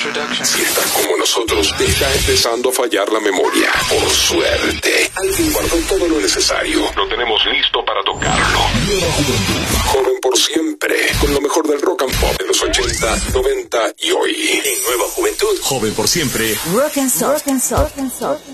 Si estás como nosotros, te está empezando a fallar la memoria. Por suerte, alguien guardó todo lo necesario. Lo tenemos listo para tocarlo. Joven por siempre, con lo mejor del rock and pop de los 80, 90 y hoy. En Nueva Juventud, joven por siempre. Rock and Soul.